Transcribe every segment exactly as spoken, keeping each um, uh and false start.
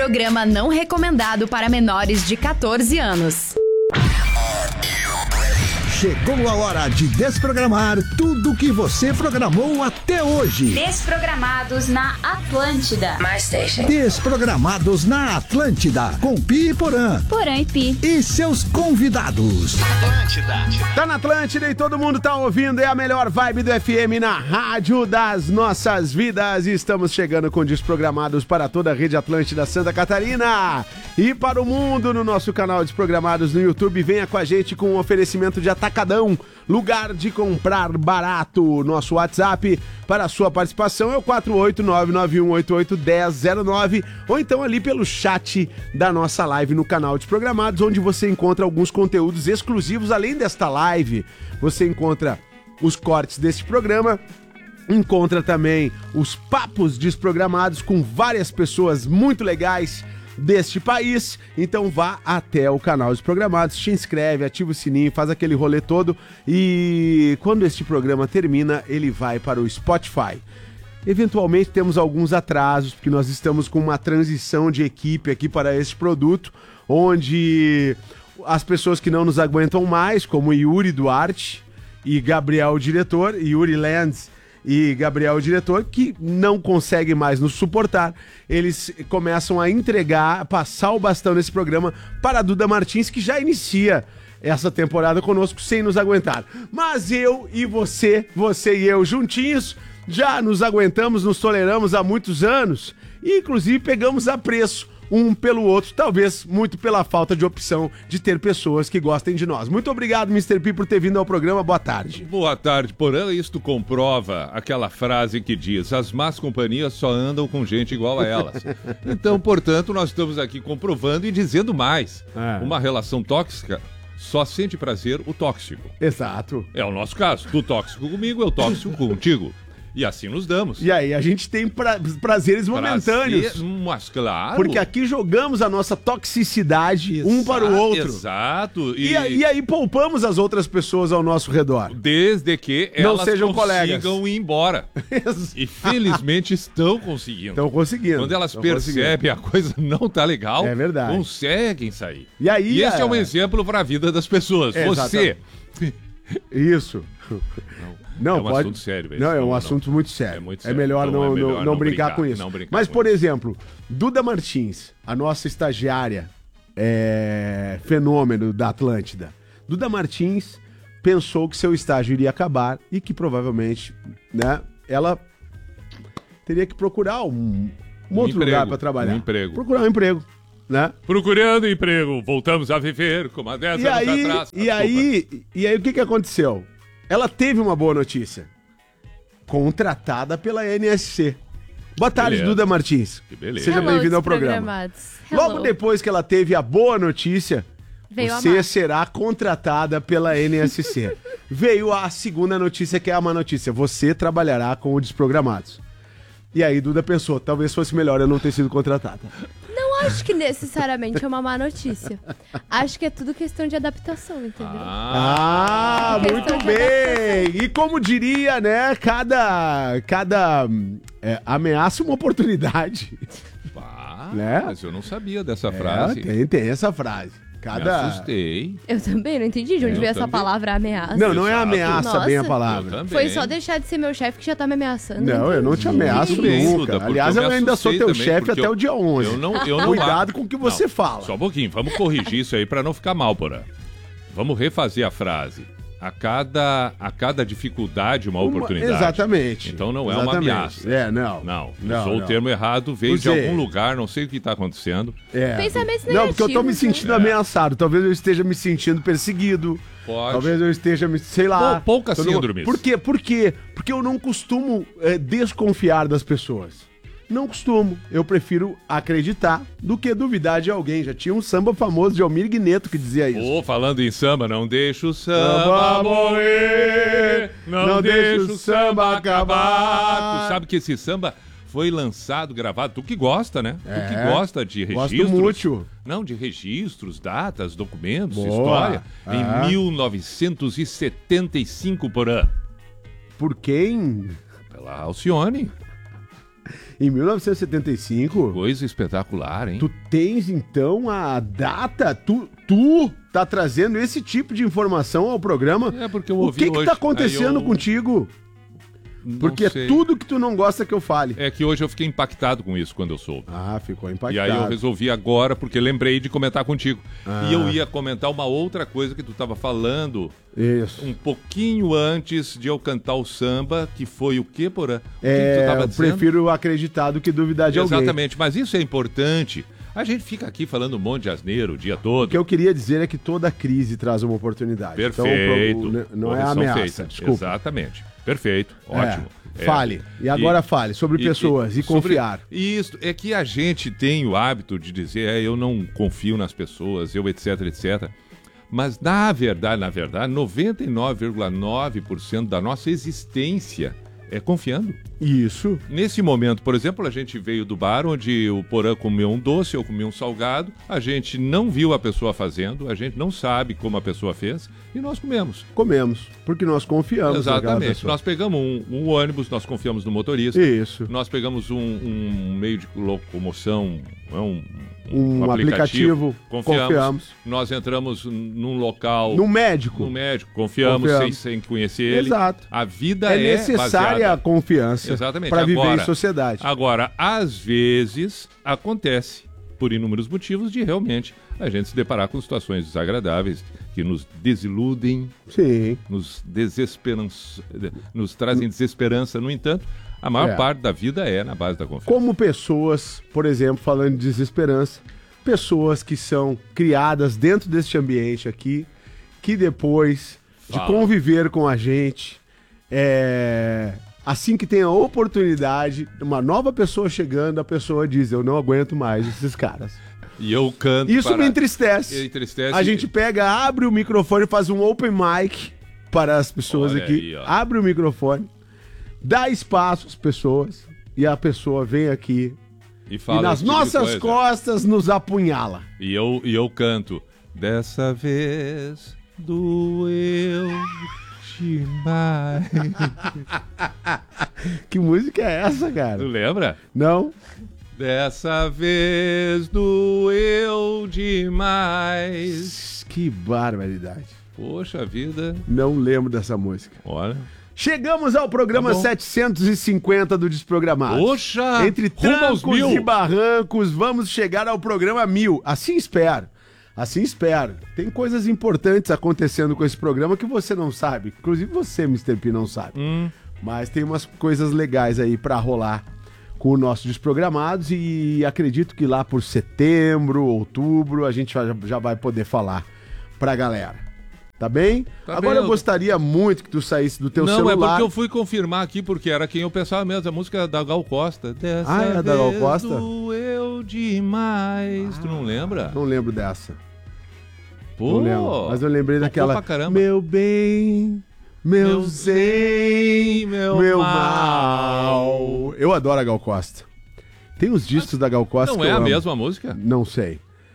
Programa não recomendado para menores de quatorze anos. Chegou a hora de desprogramar tudo que você programou até hoje. Desprogramados na Atlântida. My station. Desprogramados na Atlântida, com Pi e Porã. Porã e Pi. E seus convidados. Atlântida. Tá na Atlântida e todo mundo tá ouvindo. É a melhor vibe do F M na rádio das nossas vidas. Estamos chegando com Desprogramados para toda a rede Atlântida Santa Catarina. E para o mundo no nosso canal Desprogramados no YouTube. Venha com a gente com um oferecimento de Atacadão, lugar de comprar barato. Nosso WhatsApp para a sua participação é o quatro oito nove nove um oito oito um zero zero nove ou então ali pelo chat da nossa live no canal Desprogramados, onde você encontra alguns conteúdos exclusivos. Além desta live, você encontra os cortes deste programa, encontra também os papos desprogramados com várias pessoas muito legais deste país. Então vá até o canal Desprogramados, te inscreve, ativa o sininho, faz aquele rolê todo e quando este programa termina, ele vai para o Spotify. Eventualmente temos alguns atrasos, porque nós estamos com uma transição de equipe aqui para este produto, onde as pessoas que não nos aguentam mais, como Yuri Duarte e Gabriel Diretor, Yuri Lenz e Gabriel Diretor, que não conseguem mais nos suportar, eles começam a entregar, passar o bastão nesse programa para a Duda Martins, que já inicia essa temporada conosco sem nos aguentar. Mas eu e você, você e eu juntinhos, já nos aguentamos, nos toleramos há muitos anos e inclusive pegamos apreço um pelo outro, talvez muito pela falta de opção de ter pessoas que gostem de nós. Muito obrigado, mister P, por ter vindo ao programa. Boa tarde. Boa tarde, Porã. Isto comprova aquela frase que diz: as más companhias só andam com gente igual a elas. Então, portanto, nós estamos aqui comprovando e dizendo mais. É. Uma relação tóxica só sente prazer o tóxico. Exato. É o nosso caso. Tu tóxico comigo, eu tóxico contigo. E assim nos damos. E aí, a gente tem pra, prazeres momentâneos. Prazer, mas claro. Porque aqui jogamos a nossa toxicidade exato, um para o outro. Exato. E... E, e aí poupamos as outras pessoas ao nosso redor. Desde que não elas sejam consigam colegas. ir embora. E felizmente estão conseguindo. Estão conseguindo. Quando elas Estão percebem a coisa não tá legal, é verdade, conseguem sair. E, aí, e esse é... é um exemplo para a vida das pessoas. É, você... Isso. Não, é um pode... assunto sério. Mesmo. Não, é um não, assunto não. muito sério. É, muito sério. É melhor, então, não, é melhor não, não, não brincar, brincar com isso. Brincar Mas, por isso. exemplo, Duda Martins, a nossa estagiária é... fenômeno da Atlântida. Duda Martins pensou que seu estágio iria acabar e que provavelmente, né, ela teria que procurar um, um, um outro emprego, lugar para trabalhar. Um emprego. Procurar um emprego. Né? Procurando emprego, voltamos a viver como há dez anos aí, atrás. E aí, e aí, o que, que aconteceu? Ela teve uma boa notícia. Contratada pela N S C. Boa tarde, beleza. Duda Martins. Que beleza. Seja bem-vindo ao programa. Logo depois que ela teve a boa notícia, Veio você será contratada pela N S C. Veio a segunda notícia, que é a má notícia. Você trabalhará com o Desprogramados. E aí, Duda pensou, talvez fosse melhor eu não ter sido contratada. Não acho que necessariamente é uma má notícia. Acho que é tudo questão de adaptação, entendeu? Ah, ah muito bem! E como diria, né, cada, cada é, ameaça uma oportunidade. Ah, né? Mas eu não sabia dessa frase. É, tem, tem essa frase. Cada... Me assustei. Eu também, não entendi de onde veio essa palavra ameaça. Não, não é ameaça. Nossa, bem a palavra. Foi só deixar de ser meu chefe que já tá me ameaçando. Não, não eu não te ameaço bem, nunca. Duda, aliás, eu, eu ainda sou teu chefe até eu, o dia onze. Eu não, eu não Cuidado com o que você não, fala. Só um pouquinho, vamos corrigir isso aí pra não ficar mal, Porã. Vamos refazer a frase. A cada, a cada dificuldade, uma, uma oportunidade. Exatamente. Então não é exatamente. uma ameaça. É, não. Não, não usou não. o termo errado, veio pois de é. algum lugar, não sei o que está acontecendo. É. Pensamentos negativos. Não, porque eu tô me sentindo né? ameaçado. Talvez eu esteja me sentindo perseguido. Pode. Talvez eu esteja me... sei lá. Pou, poucas síndromes. Por quê? Por quê? Porque eu não costumo é, desconfiar das pessoas. Não costumo. Eu prefiro acreditar do que duvidar de alguém. Já tinha um samba famoso de Almir Guineto que dizia isso. Ô, oh, falando em samba, não deixa o samba morrer, não, não deixa o samba acabar. Tu sabe que esse samba foi lançado, gravado, tu que gosta, né? É, tu que gosta de registros. Gosto muito. Não, de registros, datas, documentos, Boa. história. É. Em mil novecentos e setenta e cinco, Porã. Por quem? Pela Alcione. Em mil novecentos e setenta e cinco? Coisa espetacular, hein? Tu tens, então, a data? Tu, tu tá trazendo esse tipo de informação ao programa? É, porque eu O ouvi que que hoje, tá acontecendo aí eu- contigo? Não Porque sei. é tudo que tu não gosta que eu fale. É que hoje eu fiquei impactado com isso quando eu soube. Ah, ficou impactado. E aí eu resolvi agora, porque lembrei de comentar contigo. Ah. E eu ia comentar uma outra coisa que tu estava falando Isso. um pouquinho antes de eu cantar o samba, que foi o quê, Porã? O que, que tu É, tava eu dizendo? prefiro acreditar do que duvidar de alguém. Exatamente, mas isso é importante. A gente fica aqui falando um monte de asneiro o dia O todo. que eu queria dizer é que toda crise traz uma oportunidade. Perfeito. Então, pro- não é Correção ameaça, feita. desculpa. Exatamente. Perfeito. Ótimo. É, É. Fale. E agora fale sobre pessoas e, sobre- confiar. Isso. É que a gente tem o hábito de dizer, é, eu não confio nas pessoas, eu etc, etcétera. Mas, na verdade, na verdade, noventa e nove vírgula nove por cento da nossa existência é confiando. Isso. Nesse momento, por exemplo, a gente veio do bar onde o Porã comeu um doce, eu comi um salgado, a gente não viu a pessoa fazendo, a gente não sabe como a pessoa fez e nós comemos. Comemos, porque nós confiamos naquela Exatamente. pessoa. Nós pegamos um, um ônibus, nós confiamos no motorista. Isso. Nós pegamos um, um meio de locomoção, um, Um aplicativo, confiamos. confiamos. Nós entramos num local... No médico. No médico, confiamos, Confiamos. Sem, sem conhecer ele. Exato. A vida É é, necessária baseada... a confiança Exatamente. para viver Agora- em sociedade. Agora, às vezes, acontece, por inúmeros motivos, de realmente a gente se deparar com situações desagradáveis que nos desiludem, Sim. nos desesperança, nos trazem desesperança. No entanto, a maior É. parte da vida é na base da confiança. Como pessoas, por exemplo, falando de desesperança, pessoas que são criadas dentro deste ambiente aqui, que depois de Fala. conviver com a gente, é, assim que tem a oportunidade, uma nova pessoa chegando, a pessoa diz, eu não aguento mais esses caras. E eu canto Isso para... me entristece. entristece. A gente pega, abre o microfone, faz um open mic para as pessoas Olha aqui, aí, ó. abre o microfone, dá espaço às pessoas e a pessoa vem aqui e, fala e nas esse tipo de nossas coisa. costas nos apunhala. E eu, e eu canto. Dessa vez doeu demais. Que música é essa, Tu cara? lembra? Não? Dessa vez doeu demais. Que barbaridade. Poxa vida. Não lembro dessa música. Olha. Chegamos ao programa Tá bom. setecentos e cinquenta do Desprogramado. Poxa! Entre rumo aos trancos mil. e barrancos, vamos chegar ao programa mil. Assim espero. Assim espero. Tem coisas importantes acontecendo com esse programa que você não sabe. Inclusive você, mister P, não sabe. Hum. Mas tem umas coisas legais aí pra rolar com o nosso Desprogramados e acredito que lá por setembro, outubro, a gente já, já vai poder falar pra galera. Tá bem? Tá Agora bem, eu eu- gostaria muito que tu saísse do teu Não, celular. é porque eu fui confirmar aqui, porque era quem eu pensava mesmo. A música é da Gal Costa. Dessa Ah, é da Gal vez Costa? doeu demais. Tu não lembra? Não lembro dessa. Pô, Não lembro. Mas eu lembrei tocou daquela. pra caramba. Meu bem, meu, Meu zen, bem, meu meu mal. mal. Eu adoro a Gal Costa. Tem os discos da Gal Costa Não que é eu a amo. mesma música? Não sei.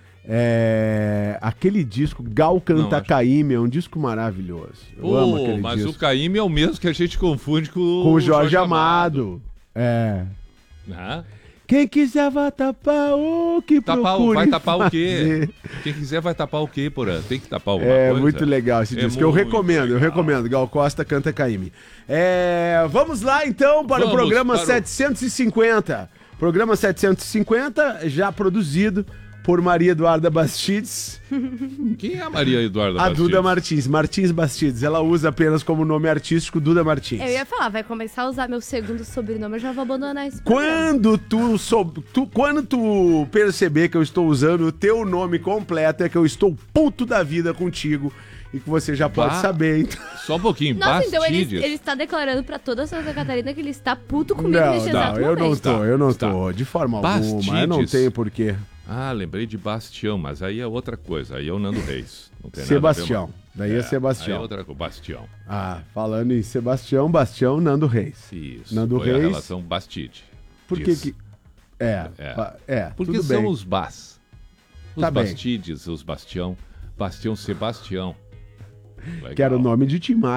É... Aquele disco, Gal Canta Não, acho- Caymmi, é um disco maravilhoso. Eu Pô, amo aquele mas disco. o Caymmi é o mesmo que a gente confunde com, Com o Jorge Amado. É. Ah, Quem quiser vai tapar o que tapar, o- procure vai tapar o quê? fazer. Quem quiser vai tapar o quê, Porã? Tem que tapar alguma É coisa? muito legal esse É disco. Eu muito recomendo, eu legal. recomendo. Gal Costa Canta Caymmi. É, vamos lá então para Vamos o programa para o- setecentos e cinquenta. Programa setecentos e cinquenta, já produzido por Maria Eduarda Bastides, Quem é a Maria Eduarda a Bastidas? Duda Martins. Martins Bastides. Ela usa apenas como nome artístico Duda Martins. Eu ia falar, vai começar a usar meu segundo sobrenome, eu já vou abandonar esse programa. Quando tu, sou, tu, quando tu perceber que eu estou usando o teu nome completo, é que eu estou puto da vida contigo e que você já pode Bah. saber. Então. Só um pouquinho, Nossa, então ele, Bastides. ele está declarando pra toda Santa Catarina que ele está puto comigo Não, neste exato não, eu não momento. tô, eu não Está. tô, de forma alguma, eu não Bastides. tenho porquê. Ah, lembrei de Bastião, mas aí é outra coisa. Aí é o Nando Reis. Não tem Sebastião, nada a ver, daí é, Aí é Sebastião. outra coisa. Bastião. Ah, falando em Sebastião, Bastião, Nando Reis. Isso. Nando foi a Reis. relação Bastide. Por que Diz. que... É, É. pa- é, Porque tudo são bem. os Bas. Os Tá bem. Bastides, os Bastião. Bastião Sebastião. Legal. Que era o nome de Tim Maia.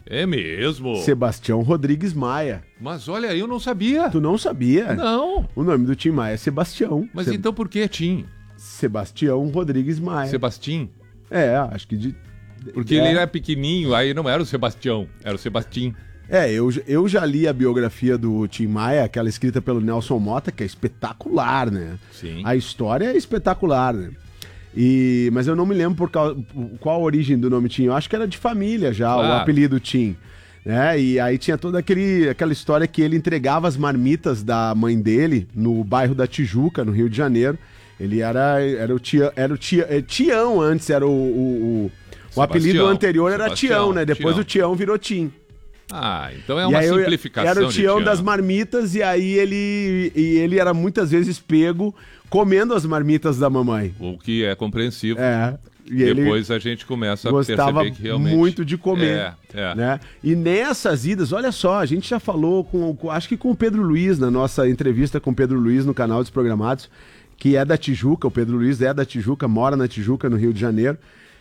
É mesmo? Sebastião Rodrigues Maia. Mas olha aí, eu não sabia. Tu não sabia? Não. O nome do Tim Maia é Sebastião. Mas Se... então por que Tim? Sebastião Rodrigues Maia. Sebastim? É, acho que de... Porque é. ele era pequenininho, aí não era o Sebastião, era o Sebastim. É, eu, eu já li a biografia do Tim Maia, aquela escrita pelo Nelson Mota, que é espetacular, né? Sim. A história é espetacular, né? E, mas eu não me lembro por qual, qual a origem do nome Tim. Eu acho que era de família já, Claro. o apelido Tim. Né? E aí tinha toda aquele, aquela história que ele entregava as marmitas da mãe dele no bairro da Tijuca, no Rio de Janeiro. Ele era, era o Tião, era o Tião, é, Tião antes, era o, o, o, o apelido anterior era Sebastião, Tião, né? Depois Tião. o Tião virou Tim. Ah, então é E uma aí eu- simplificação Era o de Tião Tião. das marmitas e aí ele, e ele era muitas vezes pego comendo as marmitas da mamãe. O que é compreensível. É. E ele Depois a gente começa a gostava perceber que realmente... muito de comer. É, é. Né? E nessas idas, olha só, a gente já falou com, com- acho que com o Pedro Luiz, na nossa entrevista com o Pedro Luiz no canal Desprogramados, que é da Tijuca, o Pedro Luiz é da Tijuca, mora na Tijuca, no Rio de Janeiro.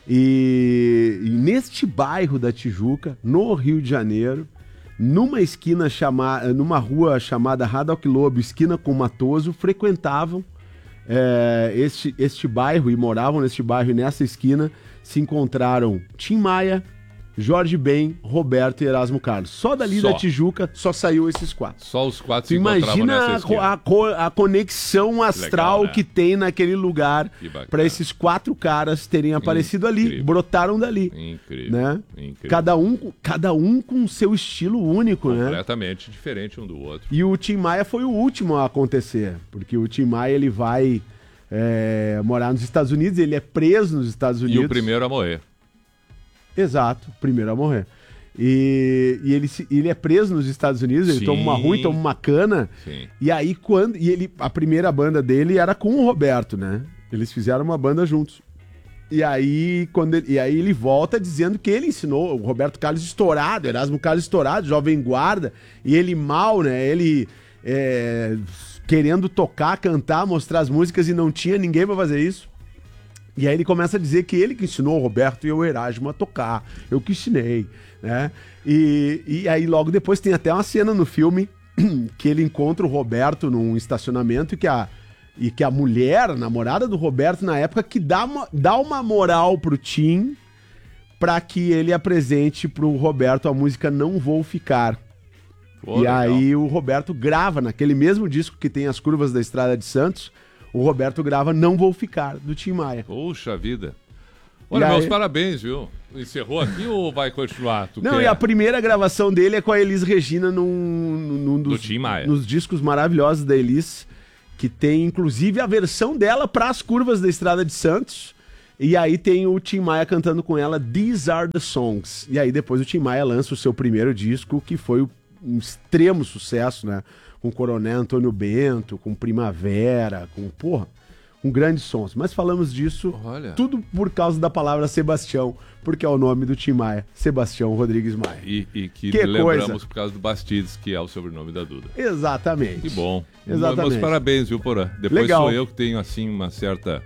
E, e neste bairro da Tijuca, no Rio de Janeiro, numa esquina chamada, numa rua chamada Haddock Lobo, esquina com Matoso, frequentavam é, este, este bairro e moravam neste bairro, e nessa esquina se encontraram Tim Maia, Jorge Ben, Roberto e Erasmo Carlos. Só dali Só. da Tijuca só saiu esses quatro. Só os quatro Tu se encontravam imagina nessa a, esquina. a co- a conexão astral Legal, né? que tem naquele lugar Que bacana. para esses quatro caras terem aparecido ali, Incrível. brotaram dali. Incrível. Né? Incrível. Cada um, cada um com seu estilo único, né? Completamente diferente um do outro. E o Tim Maia foi o último a acontecer, porque o Tim Maia ele vai é, morar nos Estados Unidos, ele é preso nos Estados Unidos. E o primeiro a morrer. Exato, primeiro a morrer. E, e ele, se- ele é preso nos Estados Unidos, ele Sim. toma uma ruim, toma uma cana. Sim. E aí, quando. E ele, a primeira banda dele era com o Roberto, né? Eles fizeram uma banda juntos. E aí, quando ele, e aí ele volta dizendo que ele ensinou o Roberto Carlos estourado, Erasmo Carlos estourado, jovem guarda, e ele mal, né? Ele é, querendo tocar, cantar, mostrar as músicas e não tinha ninguém pra fazer isso. E aí ele começa a dizer que ele que ensinou o Roberto e o Erasmo a tocar. Eu que ensinei, né? E, e aí logo depois tem até uma cena no filme que ele encontra o Roberto num estacionamento e que a, e que a mulher, a namorada do Roberto na época, que dá uma, dá uma moral pro Tim pra que ele apresente pro Roberto a música Não Vou Ficar. Pô, e legal. aí o Roberto grava, naquele mesmo disco que tem as curvas da Estrada de Santos, o Roberto grava Não Vou Ficar, do Tim Maia. Puxa vida. Olha, E aí- meus parabéns, viu? Encerrou aqui ou vai continuar? Tu Não, quer? e a primeira gravação dele é com a Elis Regina num, num, num dos, Do Tim Maia. nos discos maravilhosos da Elis, que tem inclusive a versão dela para as curvas da Estrada de Santos. E aí tem o Tim Maia cantando com ela These Are The Songs. E aí depois o Tim Maia lança o seu primeiro disco, que foi um extremo sucesso, né? Com Coronel Antônio Bento, com Primavera, com, porra, com grandes sons. Mas falamos disso Olha. tudo por causa da palavra Sebastião, porque é o nome do Tim Maia, Sebastião Rodrigues Maia. E, e que, Que lembramos coisa. por causa do Bastides, que é o sobrenome da Duda. Exatamente. Que bom. Exatamente. Meus parabéns, viu, Porã? Depois Legal. sou eu que tenho, assim, uma certa...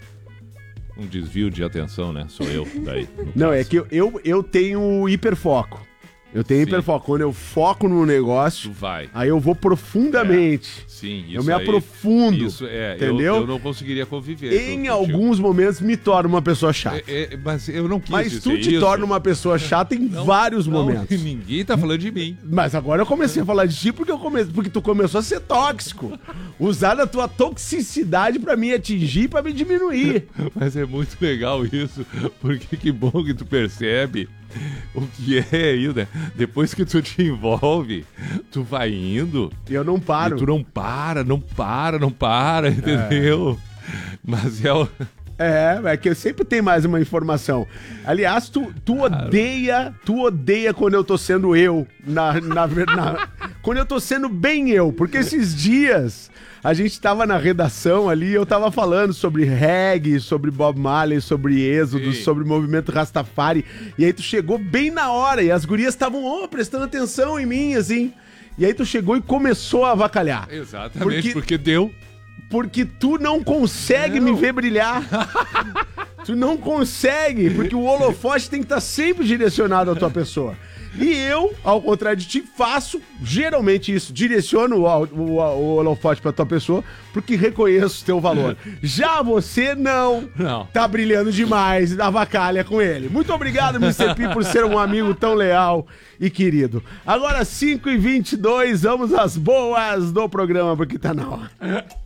Um desvio de atenção, né? Sou eu, daí. no Não, caso. é que eu, eu, eu tenho hiperfoco. Eu tenho Sim. hiperfoco. Quando eu foco no Tu negócio, vai. aí eu vou profundamente. Sim, isso Eu me aí- aprofundo, Isso é, eu- entendeu? Eu, não conseguiria conviver. Em contigo. alguns momentos me torno uma pessoa chata. É, é, mas eu não quis Mas dizer tu te isso. torna uma pessoa chata em Não, vários não, momentos. Ninguém tá falando de mim. Mas agora eu comecei a falar de ti porque, eu comecei, porque tu começou a ser tóxico. Usar a tua toxicidade pra me atingir e pra me diminuir. Mas é muito legal isso, porque que bom que tu percebe o que é aí, né? Depois que tu te envolve, tu vai indo E eu não paro. e tu não para, não para, não para, entendeu? Mas é o... É, é que sempre tem mais uma informação. Aliás, tu, tu odeia, tu odeia quando eu tô sendo eu, na, na, ver- na- quando eu tô sendo bem eu, porque esses dias a gente tava na redação ali, eu tava falando sobre reggae, sobre Bob Marley, sobre êxodo, Sim. sobre movimento Rastafari, e aí tu chegou bem na hora, e as gurias estavam oh, prestando atenção em mim, assim, e aí tu chegou e começou a avacalhar. Exatamente, Porque- porque deu. Porque tu não consegue Não. me ver brilhar. Tu não consegue, porque o holofote tem que estar sempre direcionado à tua pessoa. E eu, ao contrário de ti, faço geralmente isso. Direciono o, o, o holofote pra tua pessoa, porque reconheço o teu valor. Já você não. Não. Tá brilhando demais, avacalha com ele. Muito obrigado, mister P, por ser um amigo tão leal e querido. Agora, cinco e vinte e dois, vamos às boas do programa, porque tá na hora.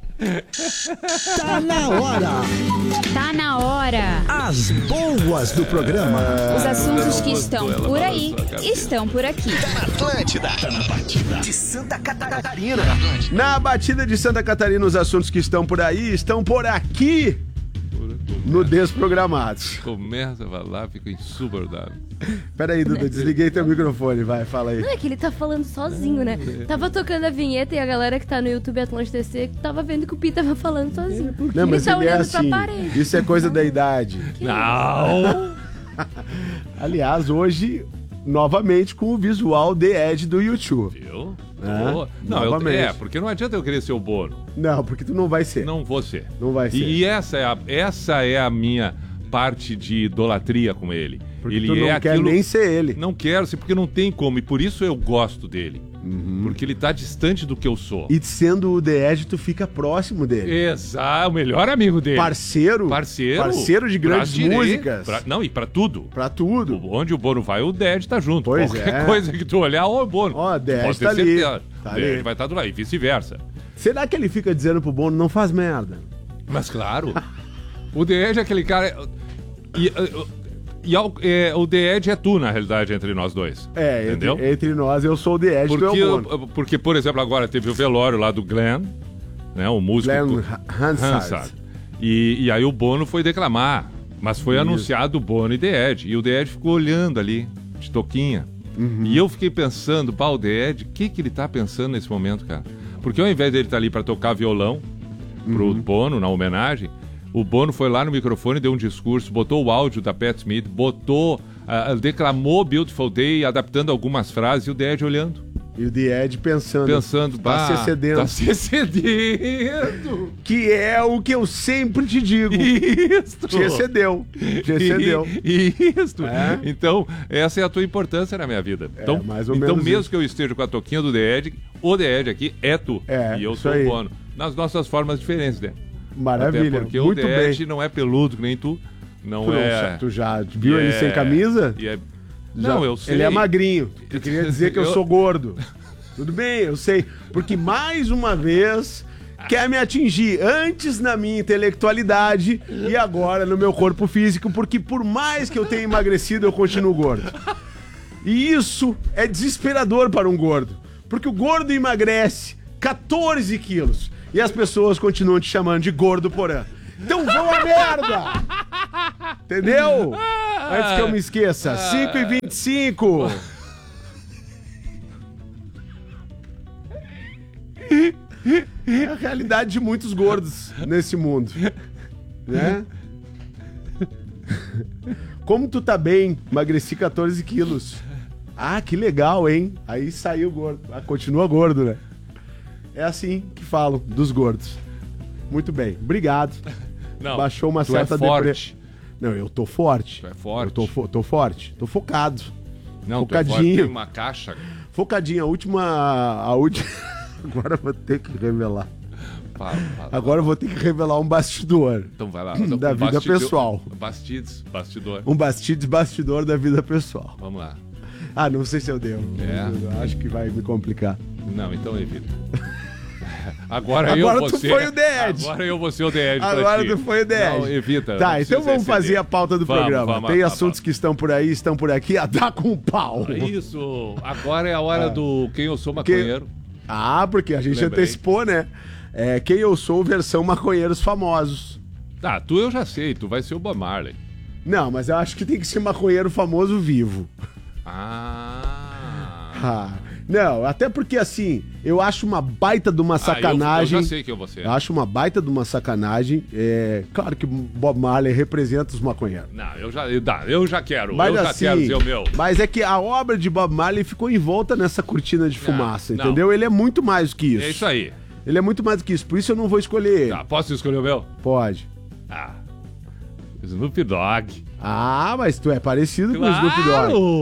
Tá na hora. Tá na hora. As boas do programa. Os assuntos que estão por aí estão por aqui. Atlântida, na batida de Santa Catarina. Na batida de Santa Catarina, os assuntos que estão por aí estão por aqui no Desprogramados. Começa, vai lá, fica insuportável. Peraí, Duda, desliguei teu microfone, vai, fala aí. Não, é que ele tá falando sozinho, né? Tava tocando a vinheta e a galera que tá no YouTube Atlântida T C tava vendo que o Pi tava falando sozinho. Não, mas ele tá ele é olhando assim, pra parede. isso é coisa da idade. Não! Aliás, hoje, novamente, com o visual The Edge do YouTube. Viu? É, Tô- não, eu, novamente. é, porque não adianta eu querer ser o Bono. Não, porque tu não vai ser. Não vou ser. Não vai ser. E, e essa, é a, essa é a minha parte de idolatria com ele. Porque ele tu não é quer aquilo... nem ser ele. Não quero ser, porque não tem como. E por isso eu gosto dele. Porque ele tá distante do que eu sou. E sendo o The Edge, tu fica próximo dele. Exato, o melhor amigo dele. Parceiro. Parceiro. Parceiro de grandes pra direita, músicas. pra- não, e pra tudo. Pra tudo. O- Onde o Bono vai, o Ded tá junto. Pois Qualquer é. coisa que tu olhar, ó, o Bono. Ó, Tu Ded pode ter tá ali. certeza. Tá O Ded ali. vai estar do lado, e vice-versa. Será que ele fica dizendo pro Bono, não faz merda? Mas claro, o The Edge é aquele cara... E, e ao- é, o The Edge é tu, na realidade, entre nós dois. É, Entendeu? entre, entre nós eu sou o The Edge, tu é Porque, o Bono. porque, por exemplo, agora teve o velório lá do Glenn, né, o músico... Glenn Hansard. Hansard. E, e aí o Bono foi declamar, mas foi Isso. anunciado o Bono e The Edge. E o The Edge ficou olhando ali, de toquinha. Uhum. E eu fiquei pensando, pá, o The Edge, o que, que ele tá pensando nesse momento, cara? Porque ao invés dele estar ali pra tocar violão pro Uhum. Bono, na homenagem, o Bono foi lá no microfone, deu um discurso, botou o áudio da Pat Smith, botou, ah, declamou Beautiful Day, adaptando algumas frases, e o The Edge olhando, E o The Edge pensando. pensando, Tá bah, se excedendo. Tá se excedendo. Que é o que eu sempre te digo. Isso. Te excedeu. Te excedeu. Isso. É? Então, essa é a tua importância na minha vida. É, Então, mais ou então menos mesmo isso. que eu esteja com a toquinha do The Edge, o The Edge aqui é tu. É, e eu isso sou aí. o Bono. Nas nossas formas diferentes, né? Maravilha. Até porque Muito o The bem. Edge não é peludo, que nem tu. Não Tu, não- é... tu já viu e ele é- sem camisa? e é- Já- Não, eu sei. Ele é magrinho. Eu queria dizer que eu Eu- sou gordo. Tudo bem, eu sei. Porque mais uma vez quer me atingir antes na minha intelectualidade e agora no meu corpo físico, porque por mais que eu tenha emagrecido, eu continuo gordo. E isso é desesperador para um gordo. Porque o gordo emagrece catorze quilos e as pessoas continuam te chamando de gordo porã. Então vão a merda! Entendeu? Antes que eu me esqueça. cinco e vinte e cinco. É a realidade de muitos gordos nesse mundo. Né? Como tu tá bem? Emagreci catorze quilos. Ah, que legal, hein? Aí saiu gordo. Ah, continua gordo, né? É assim que falam dos gordos. Muito bem, obrigado. Não, Baixou uma tu certa é forte. depre- Não, eu tô forte. Tu é forte. Eu tô, fo- tô forte. Tô focado. Não, tu é forte, Focadinho. tem uma caixa. Focadinho. A última... A última... Agora eu vou ter que revelar. Fala, fala. Agora eu vou ter que revelar um bastidor. Então vai lá. Da vida Bastidor- pessoal. Bastides, bastidor. Um bastides bastidor da vida pessoal. Vamos lá. Ah, não sei se eu devo. É. Eu acho que vai me complicar. Não, então evita. Agora, Agora eu tu vou ser... foi o The Edge. Agora eu vou ser o The Edge pra Agora ti. tu foi o The Não, Edge. evita. Tá, não então precisa vamos fazer exceder. a pauta do Vamos, programa. vamos, Tem vamos, assuntos vamos. que estão por aí, estão por aqui, a dar com pau. Isso. Agora é a hora do Quem Eu Sou Que- Maconheiro. Ah, porque a gente Lembrei. antecipou, né? É, quem eu sou, versão maconheiros famosos. Ah, tu eu já sei. Tu vai ser o Bob Marley. Não, mas eu acho que tem que ser maconheiro famoso vivo. Ah... Ah, não, até porque assim, eu acho uma baita de uma sacanagem. Ah, eu, eu já sei quem você é. Eu acho uma baita de uma sacanagem. É, claro que Bob Marley representa os maconheiros. Não, eu já, eu, dá, eu já quero. Mas eu já assim, quero dizer o meu. mas é que a obra de Bob Marley ficou envolta nessa cortina de fumaça, não. entendeu? Ele é muito mais do que isso. É isso aí. Ele é muito mais do que isso, por isso eu não vou escolher ele. Tá, posso escolher o meu? Pode. Ah, Snoop Dogg. Ah, mas tu é parecido com o Snoop Dogg. Claro!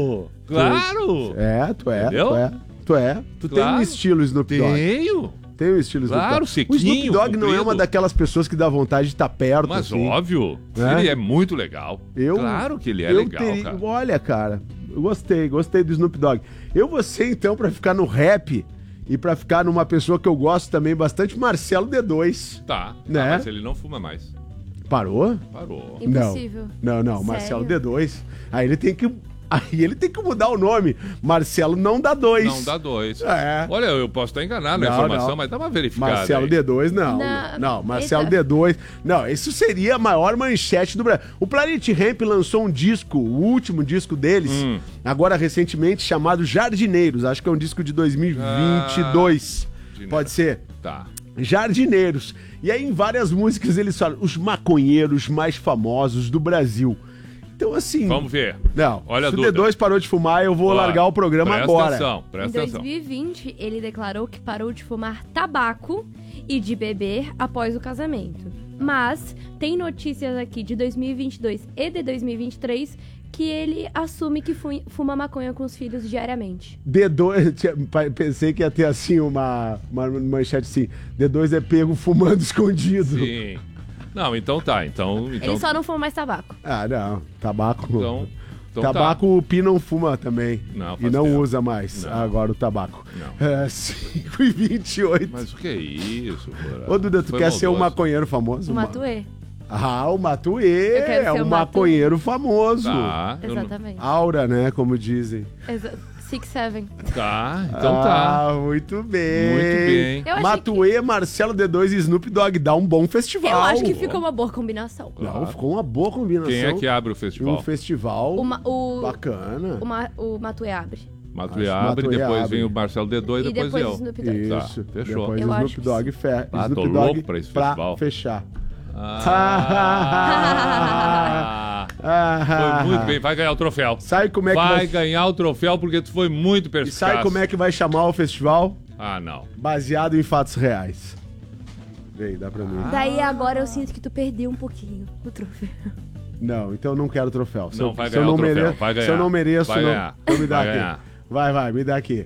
Claro! Tu, é, tu é, Entendeu? tu é. Tu é. Tu Claro. tem um estilo Snoop Dogg. Tenho. Tem um estilo Snoop Claro, Dogg. sequinho, O Snoop Dogg não é comprido. uma daquelas pessoas que dá vontade de estar perto, Mas assim. óbvio, É? ele é muito legal. Eu, claro que ele é eu legal, teria- cara. Olha, cara, eu gostei, gostei do Snoop Dogg. Eu vou ser, então, pra ficar no rap e pra ficar numa pessoa que eu gosto também bastante, Marcelo D dois. Tá, Né? Ah, mas ele não fuma mais. Parou? Parou. Impossível. Não, não, não. Sério? Marcelo D dois. Aí ele tem que... Aí ele tem que mudar o nome. Marcelo não dá dois. Não dá dois. É. Olha, eu posso estar enganado na Não, informação, não. mas dá uma verificada. Marcelo aí. D dois, não. Não. Não, Marcelo Eita. D dois. Não, isso seria a maior manchete do Brasil. O Planet Hemp lançou um disco, o último disco deles, Hum. agora recentemente, chamado Jardineiros. Acho que é um disco de dois mil e vinte e dois. Jardineiros. Pode ser? Tá. Jardineiros. E aí, em várias músicas, eles falam os maconheiros mais famosos do Brasil. Então, assim. Vamos ver. Não, Olha a se o Duda. D dois parou de fumar, eu vou Ó, largar o programa presta agora. Atenção, Em presta atenção. dois mil e vinte, ele declarou que parou de fumar tabaco e de beber após o casamento. Mas tem notícias aqui de dois mil e vinte e dois e de dois mil e vinte e três que ele assume que fu- fuma maconha com os filhos diariamente. D dois, tinha- pa- pensei que ia ter assim uma, uma manchete assim: D dois é pego fumando escondido. Sim. Não, então tá. Então, então, Ele só não fuma mais tabaco. Ah, não. Tabaco. então, então tabaco o Pi não fuma também. Não, e faz não tempo. usa mais Não. agora o tabaco. Não. É, cinco e vinte e oito. Mas o que é isso, Porã? Ô, Duda, tu Foi quer ser um maldoso. maconheiro famoso? O Matuê. Ah, o Matuê Eu quero é ser um o maconheiro famoso. Tá, eu não- Exatamente. Aura, né? Como dizem. Exa Six Seven. tá, então tá. Ah, muito bem. Muito bem. Eu achei Matuê, Marcelo D dois e Snoop Dogg dá um bom festival. Eu acho que ficou uma boa combinação. Não, ficou uma boa combinação. Quem é que abre o Um festival? festival O, ma o, bacana. o, ma o Matuê abre. Matuê Acho que abre, Matuê depois abre. vem o Marcelo D dois, E depois, depois eu. o Snoop Dogg. Tá, Isso. fechou. Depois Eu o acho Snoop que Dogg, fe... Ah, tô Snoop Dogg louco pra esse festival. fechar. Ah, Ah, foi muito bem, vai ganhar o troféu. Sabe como é que vai vai... ganhar o troféu porque tu foi muito E perspicaz. sabe como é que vai chamar o festival? Ah, não. Baseado em fatos reais. Vem, dá pra mim. Daí agora eu sinto que tu perdeu um pouquinho o troféu. Não, então eu não quero troféu. Se Não, eu, vai se eu ganhar não o troféu, mereço, vai ganhar. Se eu não mereço, Vai não. ganhar, Então me dá vai aqui. ganhar. Vai, vai, me dá aqui.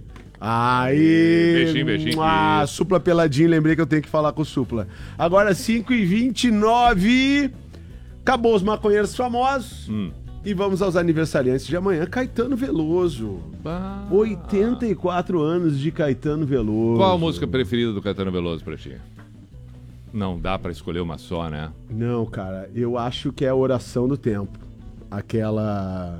Aí. Beijinho, beijinho, Ah, isso. Supla peladinho, lembrei que eu tenho que falar com o Supla. Agora cinco e vinte e nove. Acabou os maconheiros famosos. Hum. E vamos aos aniversariantes de amanhã. Caetano Veloso. Bah. oitenta e quatro anos de Caetano Veloso. Qual a música preferida do Caetano Veloso pra ti? Não dá pra escolher uma só, né? Não, cara, eu acho que é a Oração do Tempo. Aquela...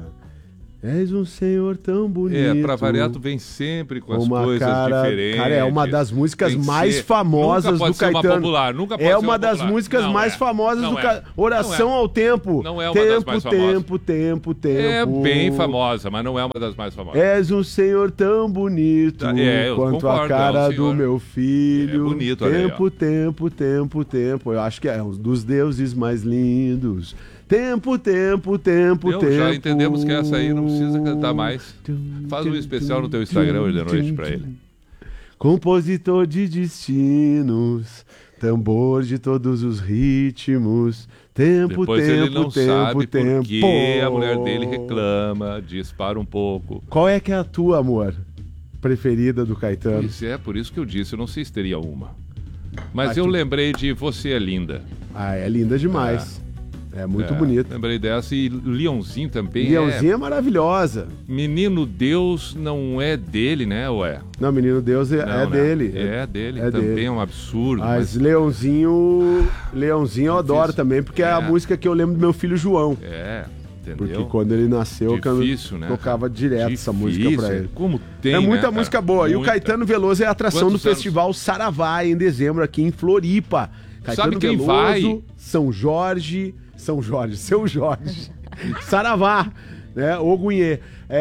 És um senhor tão bonito. É, pra variar, tu vem sempre com as Uma coisas cara, diferentes. cara, é uma das músicas Tem que mais ser- famosas nunca pode do ser uma Caetano. popular, nunca pode é ser uma das popular. músicas Não mais é. famosas Não do é. Caetano. Oração Não é. ao Tempo. Não é uma tempo, das mais famosas. tempo, tempo, tempo. É bem famosa, mas não é uma das mais famosas. És um senhor tão bonito É, eu quanto concordo, a cara é um do senhor- meu filho. É bonito, olha aí, tempo, ó. tempo, tempo, tempo. Eu acho que é um dos deuses mais lindos. Tempo, tempo, tempo, Meu, tempo. já entendemos que essa aí não precisa cantar mais. Faz um especial no teu Instagram hoje de noite pra ele. Compositor de destinos, tambor de todos os ritmos. Tempo, Depois tempo, ele não tempo, sabe tempo. por que a mulher dele reclama, dispara um pouco. Qual é que é a tua, amor, preferida do Caetano? Isso é por isso que eu disse, eu não sei se teria uma. Mas Ah, eu tu- lembrei de Você é Linda. Ah, é linda demais. É, muito É, bonita. Lembrei dessa e Leãozinho também. Leãozinha é maravilhosa. É... Menino Deus não é dele, né, ué? Não, Menino Deus é, Não, é né? dele. É dele, é também dele. é um absurdo. Mas Mas Leãozinho, Leãozinho eu adoro Difícil. também, porque é. É. a música que eu lembro do meu filho João. é, entendeu? Porque quando ele nasceu, Difícil, eu né? tocava direto essa música Difícil, pra ele. Como tem, É muita né, música cara? boa. E o Muita. Caetano Veloso é a atração Quantos do anos? Festival Saravá, em dezembro, aqui em Floripa. Caetano Sabe quem Veloso, vai? São Jorge, São Jorge, Seu Jorge, Saravá, né? Ogunhê.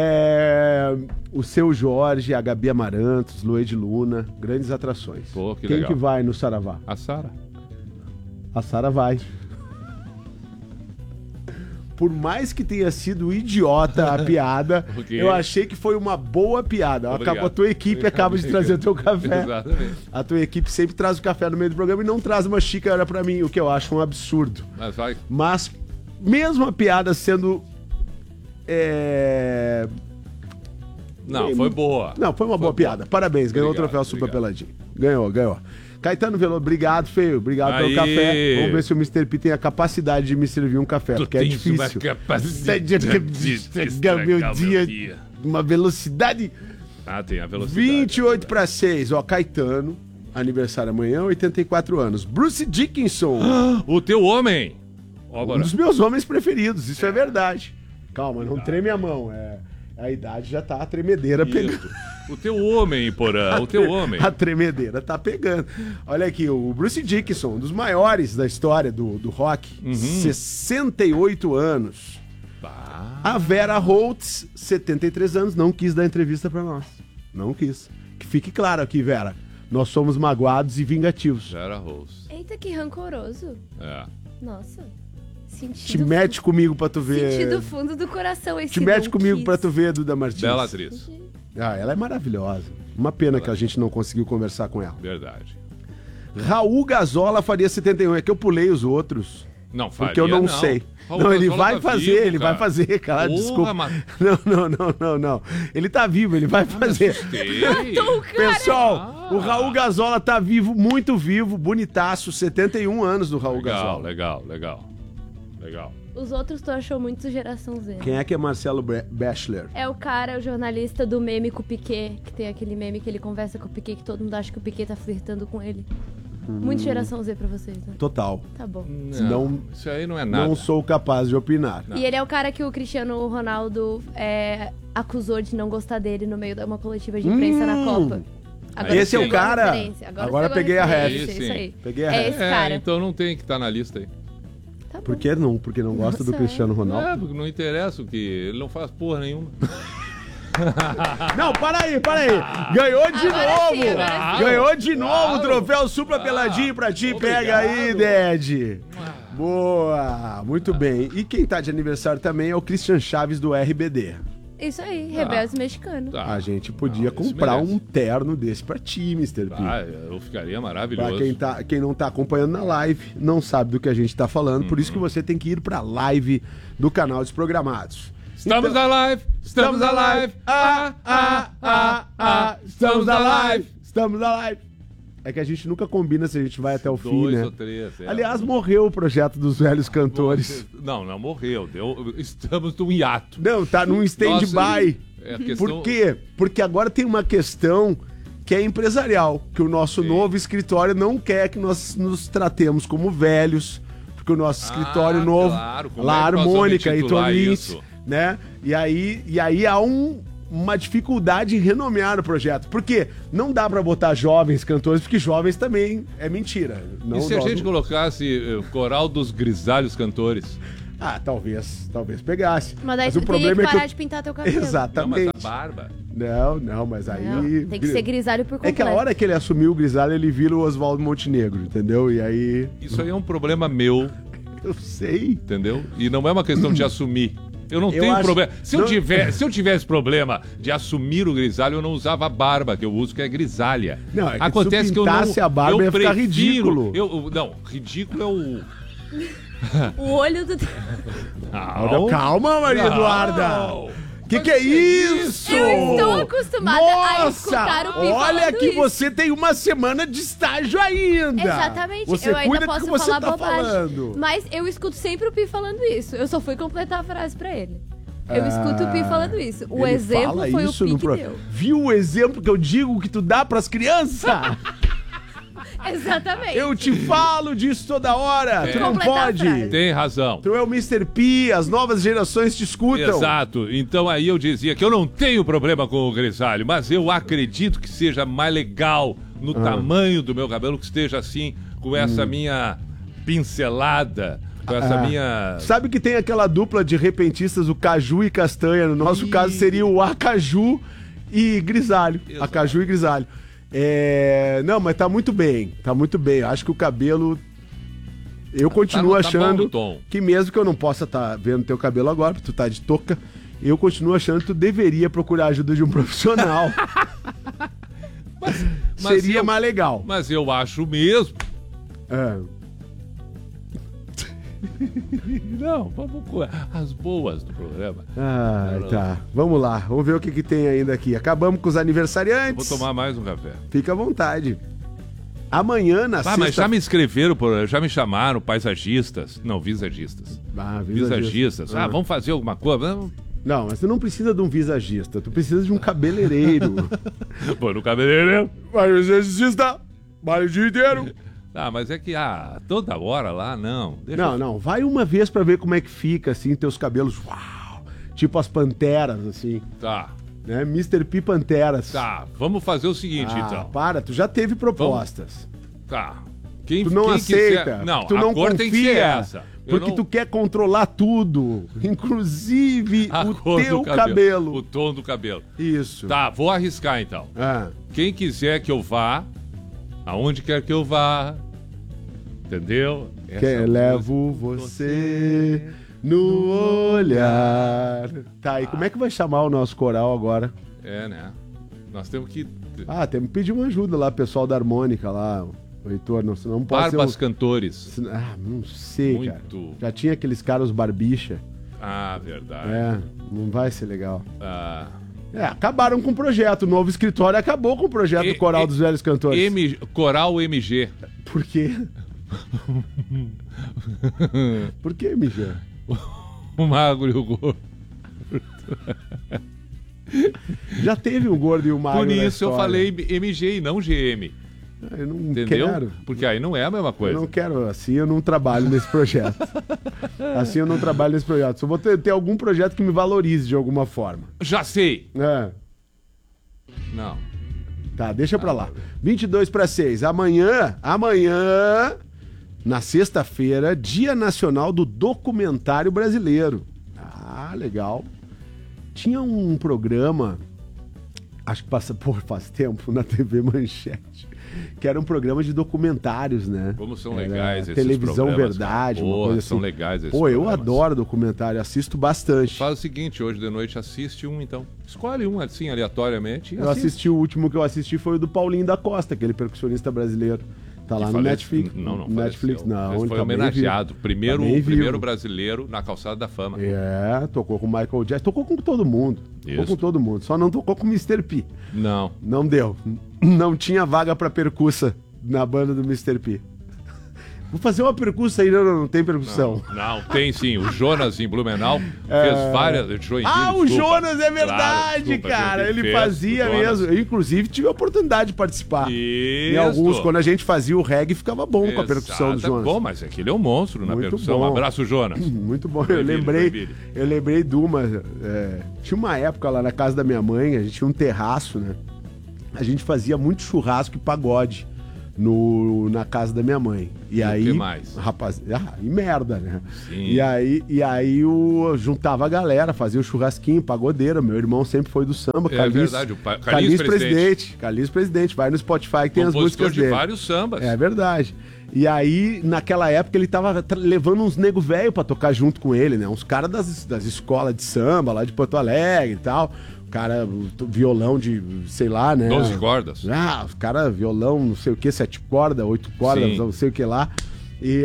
É... O Seu Jorge, a Gabi Amarantos, Lued Luna, grandes atrações. Pô, que Quem legal. que vai no Saravá? A Sara. A Sara vai. Por mais que tenha sido idiota a piada, O quê? eu achei que foi uma boa piada. Obrigado. Acaba, a tua equipe acaba de trazer o teu café. Exatamente. A tua equipe sempre traz o café no meio do programa e não traz uma xícara pra mim, o que eu acho um absurdo. Mas vai. Mas, mesmo a piada sendo é, Não, foi boa. Não, foi uma Foi boa boa. piada. Parabéns, ganhou Obrigado, o troféu Super obrigado. Peladinho. Ganhou, ganhou. Caetano Veloso, obrigado, feio. Obrigado Aí. pelo café. Vamos ver se o mister P tem a capacidade de me servir um café, Tu porque é tens difícil. uma capacidade de de estragar meu estragar o dia, meu dia. uma velocidade. Ah, tem a velocidade. vinte e oito para seis, ó, Caetano, aniversário amanhã, oitenta e quatro anos. Bruce Dickinson, O teu homem. Ó, um agora. dos meus homens preferidos, isso é verdade. Calma, não treme a mão, é... A idade já tá a tremedeira pegando. Isso. O teu homem, Porã, o teu homem. A tremedeira tá pegando. Olha aqui, o Bruce Dickinson, um dos maiores da história do, do rock, Uhum. sessenta e oito anos. Bah. A Vera Holtz, setenta e três anos, não quis dar entrevista pra nós. Não quis. Que fique claro aqui, Vera. Nós somos magoados e vingativos. Vera Rose. Eita, que rancoroso. É. Nossa. Sentido Te mete comigo pra tu ver. Sentido fundo do coração esse Te mete não comigo quis. pra tu ver, Duda Martins. Bela atriz. Ah, ela é maravilhosa. Uma pena que a gente não conseguiu conversar com ela. Verdade. Raul Gazola faria setenta e um. É que eu pulei os outros. Não faria, Porque eu não, sei. Raul não, ele Gazola vai tá fazer, vivo, ele cara. vai fazer, cara. Porra, Desculpa. mas- Não, não, não, não, não. Ele tá vivo, ele vai fazer. Sei. Pessoal, Ah. o Raul Gazola tá vivo, muito vivo, bonitaço, setenta e um anos do Raul Legal, Gazola. legal, legal. Legal. Os outros tu achou muito geração Z. Quem é que é Marcelo Bre- Bachelor? É o cara, o jornalista do meme com o Piquet, que tem aquele meme que ele conversa com o Piquet, que todo mundo acha que o Piquet tá flertando com ele. Muito geração Z pra vocês, né? Total. Tá bom. Não- Isso aí não é nada. Não sou capaz de opinar. E ele é o cara que o Cristiano Ronaldo é, acusou de não gostar dele no meio de uma coletiva de imprensa na Copa. Esse é o pegou a cara? referência, Agora pegou peguei a referência, ref. Isso aí. Peguei a é ref. esse É, cara. então não tem que estar na lista aí. Tá bom. Por que não? Porque não gosta do Nossa, Cristiano É, Ronaldo? porque não interessa o que. Ele não faz porra nenhuma. Não, para aí, para aí. Ganhou de Agora novo. sim, agora sim. Ganhou de novo o Claro. troféu Supra Peladinho pra ti. Pega aí, Ded. Boa, muito bem. E quem tá de aniversário também é o Christian Chaves do R B D. Isso aí, rebeldes mexicanos. Tá. A gente podia Não, esse comprar merece. um terno desse pra ti, mister P. Ah, eu ficaria Pra maravilhoso. quem, tá, quem não tá acompanhando na live, não sabe do que a gente tá falando, por Uhum. isso que você tem que ir pra live do canal Desprogramados. Estamos Então- alive! Estamos alive! Ah, ah, ah, ah! Estamos alive! Estamos alive! É que a gente nunca combina se a gente vai até o fim, Dois né? ou três. é. Aliás, morreu o projeto dos velhos cantores. Não, não morreu. Deu... Estamos num hiato. Não, tá num stand-by. É a questão... Por quê? Porque agora tem uma questão que é empresarial, que o nosso Sim. novo escritório não quer que nós nos tratemos como velhos, porque o nosso escritório Ah, novo, claro, como lá é que nós vamos Harmônica e intitular Tom Lintz, isso? né? E aí, e aí há um, uma dificuldade em renomear o projeto. Por quê? Não dá pra botar jovens cantores, porque jovens também é mentira. Não, E se a nós gente não- colocasse eh, Coral dos Grisalhos Cantores? Ah, talvez, talvez pegasse. Mas daí o tu teria problema que é que parar eu- de pintar teu cabelo. Não, mas Exatamente. a barba. Não, não, mas aí. Não, tem que ser grisalho por É completo. que a hora que ele assumiu o grisalho, ele vira o Oswaldo Montenegro, entendeu? E aí. Isso aí é um problema meu, Eu sei. entendeu? E não é uma questão de assumir. Eu não Eu tenho acho- problema. Se eu, não- tiver, se eu tivesse problema de assumir o grisalho, eu não usava a barba que eu uso, que é grisalha. Não, é que Acontece se que eu não. pintasse a barba, eu ia ficar prefiro- ridículo. Eu, eu- não, ridículo é o. O olho do... Não. Calma, Maria Não. Eduarda. Que que é isso? Eu estou acostumada a Nossa, escutar o Pi olha falando que isso. você tem uma semana de estágio ainda. Exatamente, Você eu ainda cuida do posso que você falar tá bobagem. falando. Mas eu escuto sempre o Pi falando isso. Eu só fui completar a frase pra ele. Eu escuto o Pi falando isso. O Ele exemplo fala foi isso o Pi no que pro- deu. Viu o exemplo que eu digo que tu dá pras crianças? Exatamente. Eu te falo disso toda hora. Tu não Completar a pode. frase. Tem razão. Tu é o mister P, as novas gerações te escutam. Exato. Então aí eu dizia que eu não tenho problema com o grisalho, mas eu acredito que seja mais legal no Ah. tamanho do meu cabelo, que esteja assim, com essa minha pincelada, com essa Hum. Ah. minha... Sabe que tem aquela dupla de repentistas, o Caju e Castanha. No nosso caso seria o Acaju e Grisalho. Exato. Acaju e Grisalho. É... Não, mas tá muito bem. Tá muito bem. Eu acho que o cabelo. Eu continuo no- tá bom achando no tom. que mesmo que eu não possa estar vendo teu cabelo agora, porque tu tá de touca, eu continuo achando que tu deveria procurar a ajuda de um profissional. mas Seria eu- mais legal. Mas eu acho mesmo. É. Não, vamos com as boas do programa. Ah, tá. Vamos lá. Vamos ver o que, que tem ainda aqui. Acabamos com os aniversariantes. Vou tomar mais um café. Fica à vontade. Amanhã, na ah, sexta... mas já me escreveram, por, já me chamaram paisagistas. Não, visagistas. Ah, visagistas. Visagistas. Ah, ah, vamos fazer alguma coisa? Não, não, mas você não precisa de um visagista. Tu precisa de um cabeleireiro. Pô, no cabeleireiro. Vai, visagista. Vai o dia inteiro. Ah, mas é que, ah, toda hora lá, não. Deixa não, eu... não. Vai uma vez pra ver como é que fica, assim, teus cabelos. Uau! Tipo as panteras, assim. Tá. Né? mister P Panteras. Tá, vamos fazer o seguinte, ah, então. para, tu já teve propostas. Vamos... Tá. Quem, tu não quem aceita. Quiser... Não, tu a não cor confia, tem que ser essa. Eu porque não... tu quer controlar tudo, inclusive a o cor teu do cabelo. cabelo. O tom do cabelo. Isso. Tá, vou arriscar então. Ah. Quem quiser que eu vá, aonde quer que eu vá, entendeu? Que levo você no olhar. Tá, e como é que vai chamar o nosso coral agora? É, né? Nós temos que... Ah, temos que pedir uma ajuda lá, pessoal da harmônica lá, o Heitor, não, não pode Barbas ser um... Cantores. Ah, não sei, Muito. cara. Já tinha aqueles caras, os barbicha. Ah, verdade. É, não vai ser legal. Ah... É, acabaram com o projeto. O novo escritório acabou com o projeto E, do Coral e, dos Velhos Cantores. M, Coral M G. Por quê? Por que, Michel? O magro e o gordo. Já teve um gordo e um magro. Por na isso eu história. falei M G e não G M. Eu não Entendeu? quero. Porque aí não é a mesma coisa. Eu não quero, assim eu não trabalho nesse projeto. Assim eu não trabalho nesse projeto. Só vou ter, ter algum projeto que me valorize de alguma forma. Já sei. É. Não. Tá, deixa pra lá. vinte e dois para seis. Amanhã, amanhã, na sexta-feira, Dia Nacional do Documentário Brasileiro. Ah, legal. Tinha um programa, acho que passa por faz tempo, na T V Manchete, que era um programa de documentários, né? Como são era legais esses Televisão programas, Verdade, cara. uma Porra, coisa assim. são legais esses Pô, eu programas. adoro documentário, assisto bastante. Faz o seguinte, hoje de noite assiste um, então. Escolhe um, assim, aleatoriamente. E Eu assiste. assisti, o último que eu assisti foi o do Paulinho da Costa, aquele percussionista brasileiro. Tá lá Que no falece- Netflix. Não, não. Netflix, faleceu. não. Ele ele foi tá bem homenageado. vivo. Primeiro, Tá bem primeiro vivo. brasileiro na Calçada da Fama. É, tocou com o Michael Jackson, tocou com todo mundo. Tocou Isso. com todo mundo, só não tocou com o mister P. Não. Não deu. Não tinha vaga pra percussa na banda do mister P. Vou fazer uma percussa aí, não, não, não tem percussão. Não, não, tem sim. O Jonas em Blumenau fez várias. Joinville, Ah, o desculpa. Jonas, é verdade, Claro, desculpa, cara. a gente Ele fez, fazia o Jonas. mesmo. Eu, inclusive, tive a oportunidade de participar. Isso. Em alguns, quando a gente fazia o reggae, ficava bom com a percussão do Exato. Jonas. Bom, mas aquele é um monstro na Muito percussão. bom. Um abraço, Jonas. Muito bom. Eu Joinville, lembrei, Joinville. eu lembrei de uma. é, tinha uma época lá na casa da minha mãe, a gente tinha um terraço, né? A gente fazia muito churrasco e pagode no, na casa da minha mãe. E, E o aí, que mais? rapaz, ah, e merda, né? Sim. E aí, e aí o, juntava a galera, fazia o churrasquinho, pagodeira. Meu irmão sempre foi do samba. É Carlinhos, verdade, o pa- Carlinhos Carlinhos Presidente. Presidente. Carlinhos Presidente. Vai no Spotify que tem as Compositor músicas de dele. vários sambas. É verdade. E aí, naquela época, ele tava tra- levando uns nego velho pra tocar junto com ele, né? Uns caras das, das escolas de samba lá de Porto Alegre e tal. O cara, o t- violão de, sei lá, né? doze cordas. Ah, os caras, violão, não sei o que, sete cordas, oito cordas, Sim. não sei o que lá. E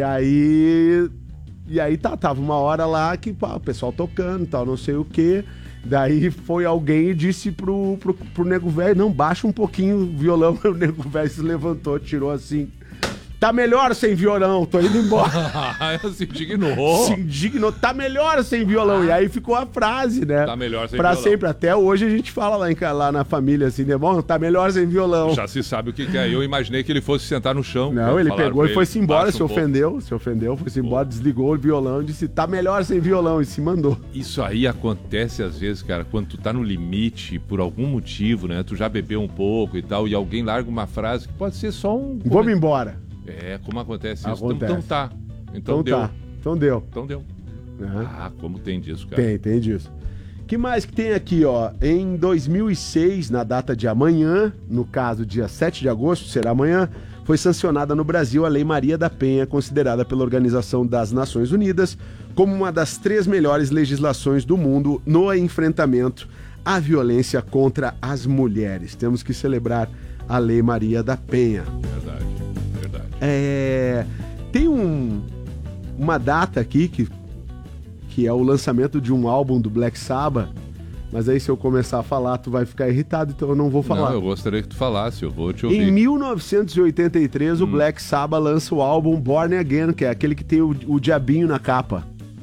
aí. E aí tá, tava uma hora lá que pá, o pessoal tocando e tal, não sei o que. Daí foi alguém e disse pro, pro, pro nego velho: não, baixa um pouquinho o violão. O nego velho se levantou, tirou assim. Tá melhor sem violão, tô indo embora. Se indignou. Se indignou, tá melhor sem violão. E aí ficou a frase, né? Tá melhor sem pra violão. sempre. Até hoje a gente fala lá, em, ca- lá na família assim, né? Bom, tá melhor sem violão. Já se sabe o que, que é. Eu imaginei que ele fosse sentar no chão. Não, ele Falaram pegou pra e foi-se ele, embora, baixa se um pouco. ofendeu, se ofendeu, foi-se embora, desligou o violão e disse, tá melhor sem violão, e se mandou. Isso aí acontece às vezes, cara, quando tu tá no limite, por algum motivo, né? Tu já bebeu um pouco e tal, e alguém larga uma frase que pode ser só um... Vamos embora. É, como acontece isso. Acontece. Então, então tá. Então, Então deu. tá, então deu. Então deu. Aham. Ah, como tem disso, cara. Tem, tem disso. Que mais que tem aqui, ó? Em dois mil e seis, na data de amanhã, no caso dia sete de agosto, será amanhã, foi sancionada no Brasil a Lei Maria da Penha, considerada pela Organização das Nações Unidas como uma das três melhores legislações do mundo no enfrentamento à violência contra as mulheres. Temos que celebrar a Lei Maria da Penha. Verdade, verdade. É, tem um, uma data aqui, que, que é o lançamento de um álbum do Black Sabbath, mas aí se eu começar a falar, tu vai ficar irritado, então eu não vou falar. Não, eu gostaria que tu falasse, eu vou te ouvir. Em mil novecentos e oitenta e três, hum. o Black Sabbath lança o álbum Born Again, que é aquele que tem o, o diabinho na capa.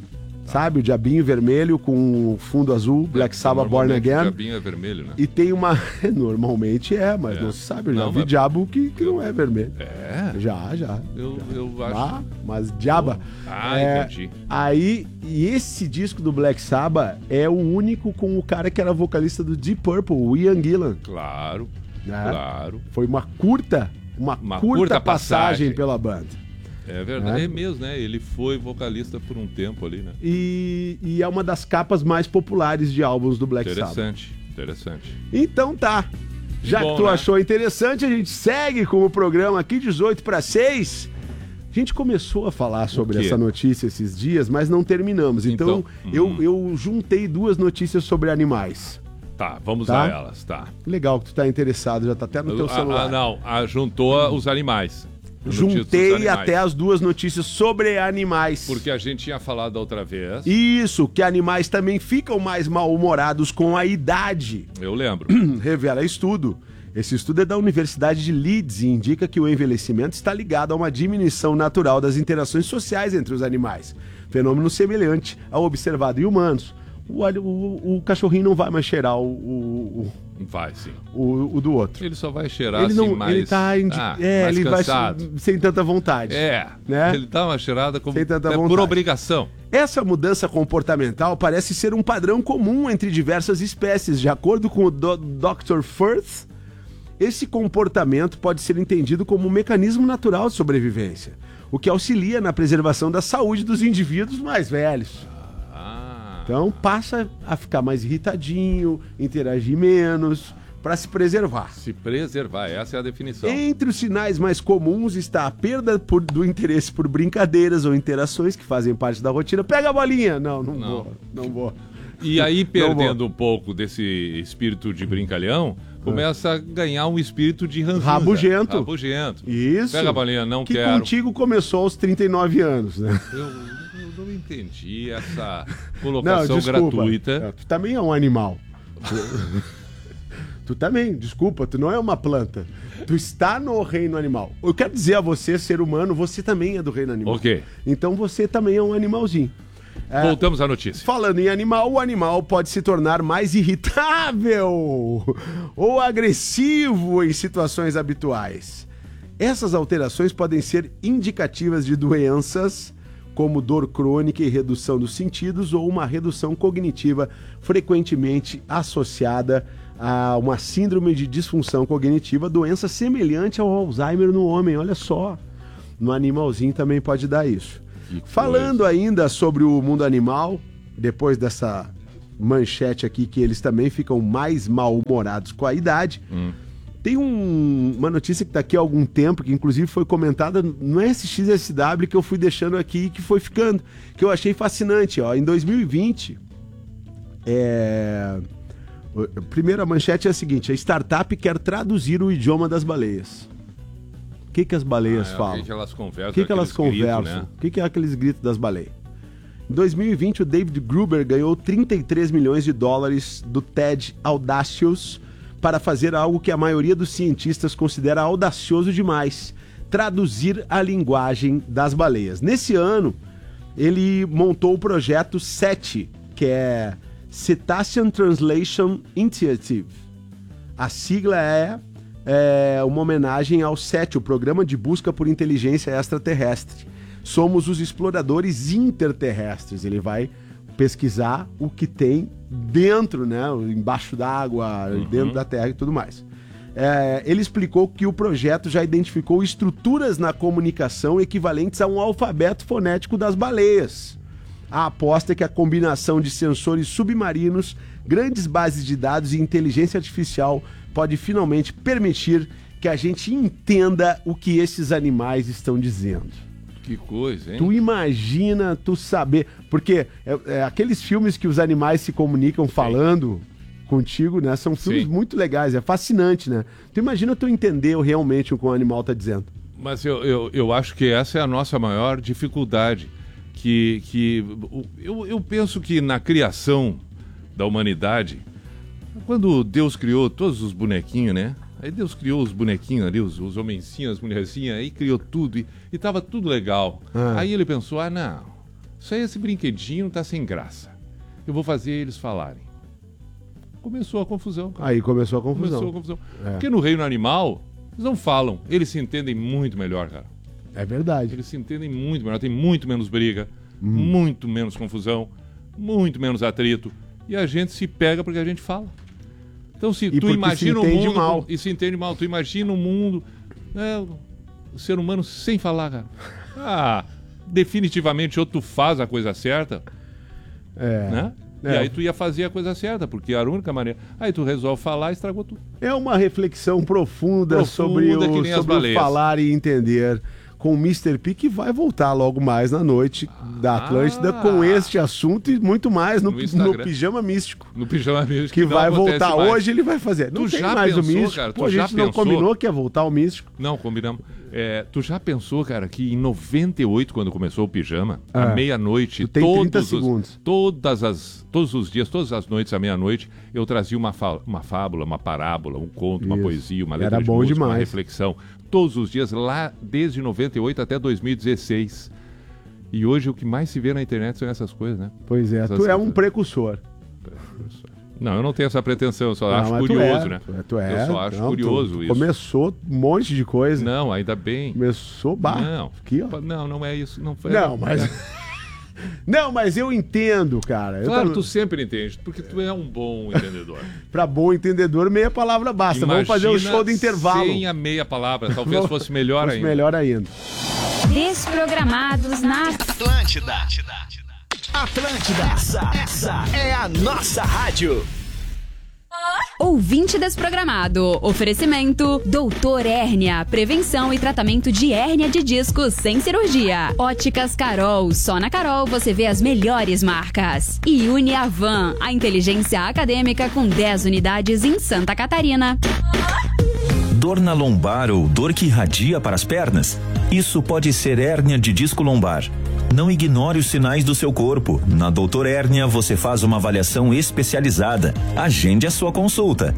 Sabe? O diabinho vermelho com fundo azul, Black Sabbath Born Again. O diabinho é vermelho, né? E tem uma... Normalmente é, mas é. não se sabe. Eu já não, vi mas... diabo que, que eu... não é vermelho. É? Já, já. Eu, já. eu acho... Ah, mas diaba. Ah, é, entendi. Aí, e esse disco do Black Sabbath é o único com o cara que era vocalista do Deep Purple, o Ian Gillan. Claro, né? claro. Foi uma curta, uma, uma curta, curta passagem, passagem pela banda. É verdade, é. é mesmo, né? Ele foi vocalista por um tempo ali, né? E, e é uma das capas mais populares de álbuns do Black Sabbath. Interessante, interessante. Então tá. Já bom, que tu né? achou interessante, a gente segue com o programa aqui, dezoito para seis. A gente começou a falar sobre essa notícia esses dias, mas não terminamos. Então, então eu, hum. eu juntei duas notícias sobre animais. Tá, vamos tá? a elas, tá. Legal que tu tá interessado, já tá até no teu celular. Ah, não, ah, juntou os animais. Juntei até as duas notícias sobre animais. Porque a gente tinha falado da outra vez. Isso, que animais também ficam mais mal-humorados com a idade. Eu lembro. Revela estudo. Esse estudo é da Universidade de Leeds e indica que o envelhecimento está ligado a uma diminuição natural das interações sociais entre os animais. Fenômeno semelhante ao observado em humanos. O, o, o cachorrinho não vai mais cheirar o... o, o vai, sim. O, o do outro. Ele só vai cheirar ele não, assim mais... Ele tá indi... ah, é, mais ele cansado. vai sem tanta vontade. É, né? Ele dá uma cheirada como... sem tanta é vontade. Por obrigação. Essa mudança comportamental parece ser um padrão comum entre diversas espécies. De acordo com o doutor Firth, esse comportamento pode ser entendido como um mecanismo natural de sobrevivência, o que auxilia na preservação da saúde dos indivíduos mais velhos. Então passa a ficar mais irritadinho, interagir menos, para se preservar. Se preservar, essa é a definição. Entre os sinais mais comuns está a perda por, do interesse por brincadeiras ou interações que fazem parte da rotina. Pega a bolinha! Não, não, não. vou, não vou. E aí, perdendo um pouco desse espírito de brincalhão, começa a ganhar um espírito de ranzinza. Rabugento. Rabugento. Isso. Pega a bolinha, não que quero. Que contigo começou aos trinta e nove anos, né? Eu... Eu não entendi essa colocação não, gratuita. Tu também é um animal. Tu também, desculpa, tu não é uma planta. Tu está no reino animal. Eu quero dizer a você, ser humano, você também é do reino animal. Ok. Então você também é um animalzinho. É, voltamos à notícia. Falando em animal, o animal pode se tornar mais irritável ou agressivo em situações habituais. Essas alterações podem ser indicativas de doenças como dor crônica e redução dos sentidos ou uma redução cognitiva frequentemente associada a uma síndrome de disfunção cognitiva, doença semelhante ao Alzheimer no homem, olha só. No animalzinho também pode dar isso. Falando ainda sobre o mundo animal, depois dessa manchete aqui que eles também ficam mais mal-humorados com a idade, hum. tem um, uma notícia que está aqui há algum tempo, que inclusive foi comentada no S X S W, que eu fui deixando aqui e que foi ficando, que eu achei fascinante. Ó. Em dois mil e vinte, é... a primeira manchete é a seguinte: a startup quer traduzir o idioma das baleias. O que, que as baleias ah, é, falam? O que, que elas conversam? O que, que elas conversam? Gritos, né? O que, que é aqueles gritos das baleias? Em dois mil e vinte, o David Gruber ganhou trinta e três milhões de dólares do TED Audacious para fazer algo que a maioria dos cientistas considera audacioso demais: traduzir a linguagem das baleias. Nesse ano, ele montou o projeto SETI, que é Cetacean Translation Initiative. A sigla é, é uma homenagem ao SETI, o Programa de Busca por Inteligência Extraterrestre. Somos os exploradores interterrestres. Ele vai pesquisar o que tem dentro, né, embaixo d'água, uhum. dentro da Terra e tudo mais. É, ele explicou que o projeto já identificou estruturas na comunicação equivalentes a um alfabeto fonético das baleias. A aposta é que a combinação de sensores submarinos, grandes bases de dados e inteligência artificial pode finalmente permitir que a gente entenda o que esses animais estão dizendo. Que coisa, hein? Tu imagina, tu saber... Porque é, é, aqueles filmes que os animais se comunicam falando Sim. contigo, né? São filmes Sim. muito legais, é fascinante, né? Tu imagina tu entender realmente o que o animal tá dizendo. Mas eu, eu, eu acho que essa é a nossa maior dificuldade. que, que eu, eu penso que na criação da humanidade, quando Deus criou todos os bonequinhos, né? Aí Deus criou os bonequinhos ali, os, os homenzinhos, as mulherzinhas, aí criou tudo e, e tava tudo legal. Ah. Aí ele pensou, ah, não, isso aí, esse brinquedinho tá sem graça. Eu vou fazer eles falarem. Começou a confusão. Cara. Aí começou a confusão. Começou a confusão. É. Porque no reino animal, eles não falam, eles se entendem muito melhor, cara. É verdade. Eles se entendem muito melhor, tem muito menos briga, hum. muito menos confusão, muito menos atrito. E a gente se pega porque a gente fala. Então, se e tu imagina o mundo mal. e se entende mal, tu imagina um mundo, né, o ser humano sem falar, cara. Ah, definitivamente ou tu faz a coisa certa, é, né? É. E aí tu ia fazer a coisa certa, porque era a única maneira. Aí tu resolve falar e estragou tudo. É uma reflexão profunda, profunda sobre, o, sobre o falar e entender. Com o mister P, que vai voltar logo mais na noite ah, da Atlântida com este assunto e muito mais no, no, no Pijama Místico. No Pijama Místico. Que vai voltar mais. Hoje, ele vai fazer. Não tu tem já mais pensou, o Místico. Cara, tu Pô, a já gente não pensou... combinou que ia voltar o Místico. Não, combinamos. É, tu já pensou, cara, que em noventa e oito, quando começou o Pijama, é. à meia-noite, todos os, todas as, todos os dias, todas as noites à meia-noite, eu trazia uma, fa uma fábula, uma parábola, um conto, Isso. uma poesia, uma letra Era de bom música, demais. uma reflexão. Todos os dias, lá desde noventa e oito até dois mil e dezesseis. E hoje o que mais se vê na internet são essas coisas, né? Pois é, essas tu é coisas. um precursor. Não, eu não tenho essa pretensão, eu só não, acho curioso, tu é, né? Tu é, tu é. Eu só acho não, curioso isso. Começou um monte de coisa. Não, ainda bem. Começou bar. Não, aqui, ó. Não, não é isso. Não, foi, não mas... Não, mas eu entendo, cara. Eu claro, tô... tu sempre entende, porque tu é um bom entendedor. Pra bom entendedor, meia palavra basta. Imagina Vamos fazer o show do intervalo. Sem a meia palavra, talvez fosse melhor fosse ainda. melhor ainda. Desprogramados na Atlântida. Atlântida. Essa, essa é a nossa rádio. Ouvinte desprogramado. Oferecimento Doutor Hérnia. Prevenção e tratamento de hérnia de disco sem cirurgia. Óticas Carol. Só na Carol você vê as melhores marcas. E Uniavan. A inteligência acadêmica com dez unidades em Santa Catarina. Dor na lombar ou dor que irradia para as pernas? Isso pode ser hérnia de disco lombar. Não ignore os sinais do seu corpo. Na Doutor Hérnia você faz uma avaliação especializada. Agende a sua consulta.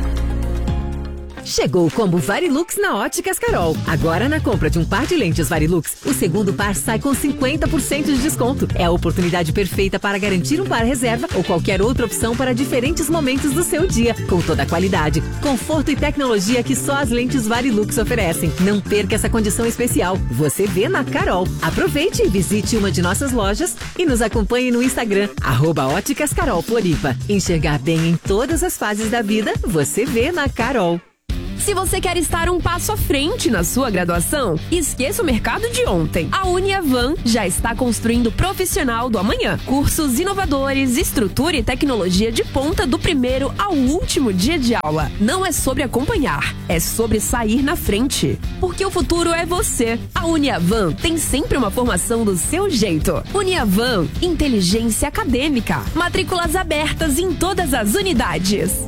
Chegou o combo Varilux na Óticas Carol. Agora, na compra de um par de lentes Varilux, o segundo par sai com cinquenta por cento de desconto. É a oportunidade perfeita para garantir um par reserva ou qualquer outra opção para diferentes momentos do seu dia, com toda a qualidade, conforto e tecnologia que só as lentes Varilux oferecem. Não perca essa condição especial. Você vê na Carol. Aproveite e visite uma de nossas lojas e nos acompanhe no Instagram, arroba Óticas Carol Floripa. Enxergar bem em todas as fases da vida, você vê na Carol. Se você quer estar um passo à frente na sua graduação, esqueça o mercado de ontem. A Uniavan já está construindo o profissional do amanhã. Cursos inovadores, estrutura e tecnologia de ponta do primeiro ao último dia de aula. Não é sobre acompanhar, é sobre sair na frente. Porque o futuro é você. A Uniavan tem sempre uma formação do seu jeito. Uniavan, inteligência acadêmica. Matrículas abertas em todas as unidades.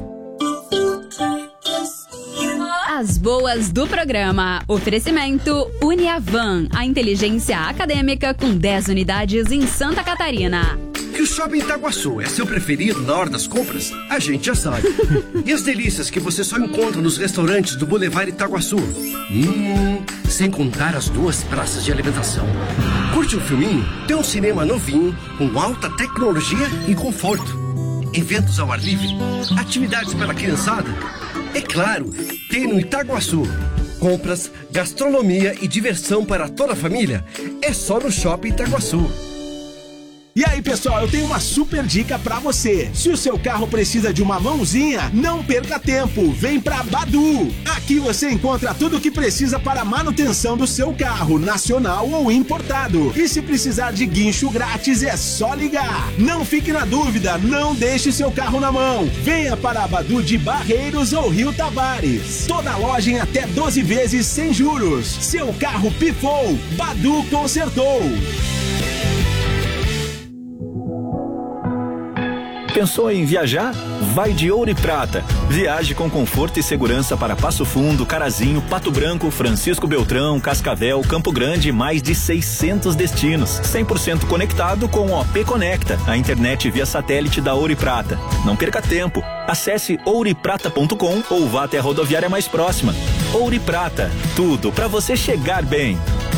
As boas do programa. Oferecimento Uniavan, a inteligência acadêmica com dez unidades em Santa Catarina. Que o Shopping Itaguaçu é seu preferido na hora das compras, a gente já sabe. E as delícias que você só encontra nos restaurantes do Boulevard Itaguaçu. Hum, sem contar as duas praças de alimentação. Curte um filminho? Tem um cinema novinho, com alta tecnologia e conforto. Eventos ao ar livre, atividades para a criançada. É claro, tem no Itaguaçu. Compras, gastronomia e diversão para toda a família é só no Shopping Itaguaçu. E aí, pessoal, eu tenho uma super dica pra você. Se o seu carro precisa de uma mãozinha, não perca tempo. Vem pra Badu. Aqui você encontra tudo o que precisa para a manutenção do seu carro, nacional ou importado. E se precisar de guincho grátis, é só ligar. Não fique na dúvida, não deixe seu carro na mão. Venha para a Badu de Barreiros ou Rio Tavares. Toda loja em até doze vezes sem juros. Seu carro pifou, Badu consertou. Pensou em viajar? Vai de Ouro e Prata. Viaje com conforto e segurança para Passo Fundo, Carazinho, Pato Branco, Francisco Beltrão, Cascavel, Campo Grande e mais de seiscentos destinos. cem por cento conectado com o O P Conecta, a internet via satélite da Ouro e Prata. Não perca tempo. Acesse ouro e prata ponto com ou vá até a rodoviária mais próxima. Ouro e Prata, tudo para você chegar bem.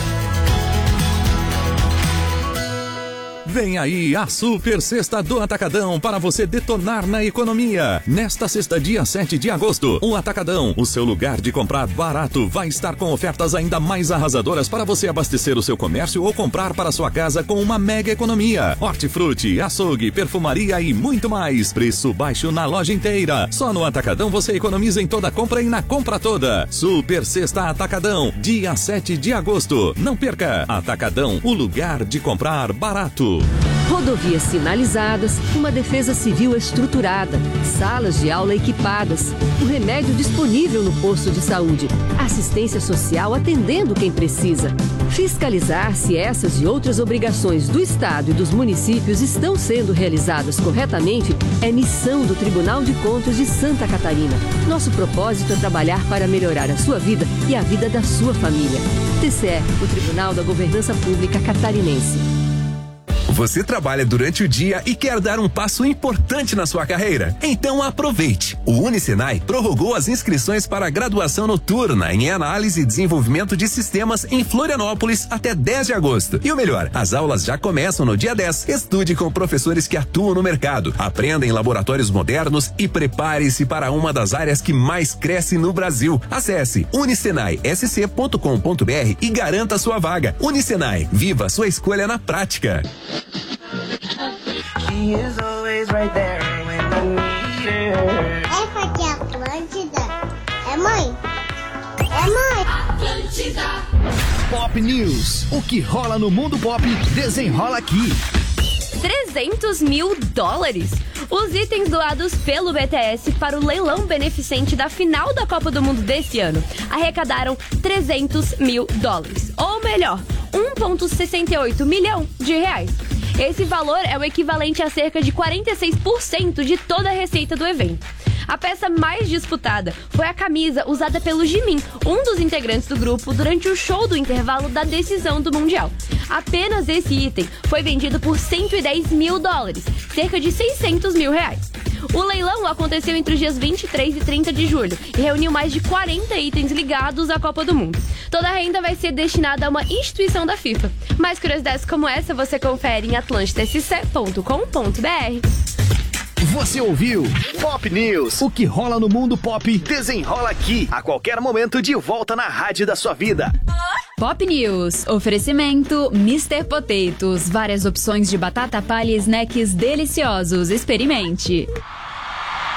Vem aí a Super Sexta do Atacadão para você detonar na economia. Nesta sexta, dia sete de agosto, o Atacadão, o seu lugar de comprar barato, vai estar com ofertas ainda mais arrasadoras para você abastecer o seu comércio ou comprar para sua casa com uma mega economia. Hortifruti, açougue, perfumaria e muito mais. Preço baixo na loja inteira. Só no Atacadão você economiza em toda compra e na compra toda. Super Sexta Atacadão, dia sete de agosto. Não perca! Atacadão, o lugar de comprar barato. Rodovias sinalizadas, uma defesa civil estruturada, salas de aula equipadas, o remédio disponível no posto de saúde, assistência social atendendo quem precisa. Fiscalizar se essas e outras obrigações do Estado e dos municípios estão sendo realizadas corretamente é missão do Tribunal de Contas de Santa Catarina. Nosso propósito é trabalhar para melhorar a sua vida e a vida da sua família. T C E, o Tribunal da Governança Pública Catarinense. Você trabalha durante o dia e quer dar um passo importante na sua carreira? Então aproveite! O Unisenai prorrogou as inscrições para a graduação noturna em análise e desenvolvimento de sistemas em Florianópolis até dez de agosto. E o melhor, as aulas já começam no dia dez. Estude com professores que atuam no mercado, aprenda em laboratórios modernos e prepare-se para uma das áreas que mais cresce no Brasil. Acesse unisenai s c ponto com ponto b r e garanta sua vaga. Unisenai, viva sua escolha na prática. Essa aqui é a Atlântida. É mãe? É mãe? Atlântida. Pop News. O que rola no mundo pop, desenrola aqui. trezentos mil dólares. Os itens doados pelo B T S para o leilão beneficente da final da Copa do Mundo desse ano arrecadaram trezentos mil dólares. Ou melhor, um vírgula sessenta e oito milhão de reais. Esse valor é o equivalente a cerca de quarenta e seis por cento de toda a receita do evento. A peça mais disputada foi a camisa usada pelo Jimin, um dos integrantes do grupo, durante o show do intervalo da decisão do Mundial. Apenas esse item foi vendido por cento e dez mil dólares, cerca de seiscentos mil reais. O leilão aconteceu entre os dias vinte e três e trinta de julho e reuniu mais de quarenta itens ligados à Copa do Mundo. Toda a renda vai ser destinada a uma instituição da FIFA. Mais curiosidades como essa você confere em atlântida s c ponto com ponto b r. Você ouviu Pop News. O que rola no mundo pop, desenrola aqui. A qualquer momento, de volta na rádio da sua vida. Pop News. Oferecimento mister Potatoes. Várias opções de batata palha e snacks deliciosos. Experimente.